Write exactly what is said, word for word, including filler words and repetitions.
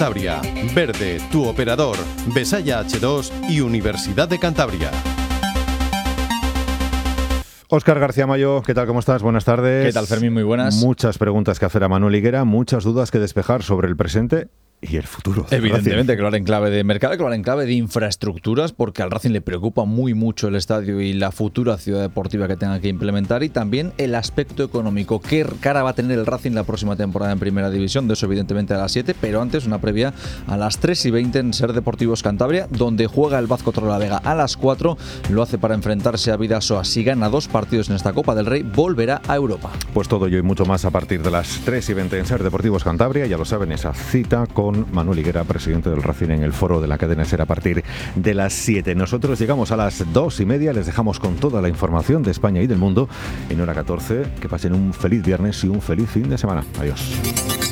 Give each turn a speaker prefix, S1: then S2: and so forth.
S1: Cantabria. Verde, tu operador. Besaya hache dos y Universidad de Cantabria.
S2: Óscar García Mayo, ¿qué tal? ¿Cómo estás? Buenas tardes.
S3: ¿Qué tal, Fermín? Muy buenas.
S2: Muchas preguntas que hacer a Manuel Higuera, muchas dudas que despejar sobre el presente y el futuro.
S3: Evidentemente, claro, en clave de mercado, claro, en clave de infraestructuras, porque al Racing le preocupa muy mucho el estadio y la futura ciudad deportiva que tenga que implementar, y también el aspecto económico. ¿Qué cara va a tener el Racing la próxima temporada en Primera División? De eso, evidentemente, a las siete, pero antes una previa a las tres y veinte en Ser Deportivos Cantabria, donde juega el Vaz contra la Vega a las cuatro. Lo hace para enfrentarse a Bidasoa. Si gana dos partidos en esta Copa del Rey, volverá a Europa.
S2: Pues todo ello y mucho más a partir de las tres y veinte en Ser Deportivos Cantabria. Ya lo saben, esa cita con Manuel Higuera, presidente del Racing, en el foro de la cadena SER a partir de las siete. Nosotros llegamos a las dos y media, les dejamos con toda la información de España y del mundo en hora catorce. Que pasen un feliz viernes y un feliz fin de semana. Adiós.